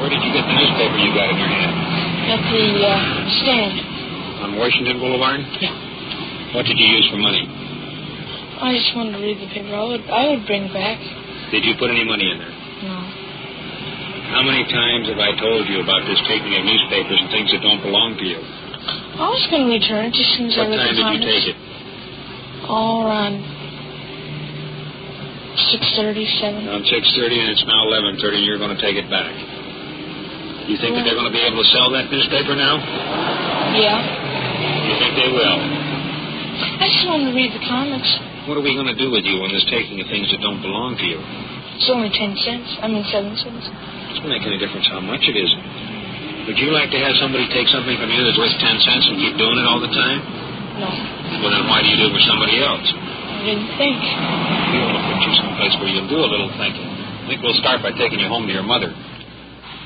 Where did you get the newspaper you got in your hand? At the stand. On Washington Boulevard? Yeah. What did you use for money? I just wanted to read the paper. I would bring it back. Did you put any money in there? No. How many times have I told you about this taking of newspapers and things that don't belong to you? I was going to return it just as soon as I read the What time did you take it? All around 6:37. Around 6:30, and it's now 11:30, and you're going to take it back. You think that they're going to be able to sell that newspaper now? Yeah. You think they will? I just wanted to read the comics. What are we going to do with you on this taking of things that don't belong to you? It's only 10 cents. I mean 7 cents. It doesn't make any difference how much it is. Would you like to have somebody take something from you that's worth 10 cents and keep doing it all the time? No. Well, then why do you do it with somebody else? I didn't think. We'll put you someplace where you'll do a little thinking. I think we'll start by taking you home to your mother.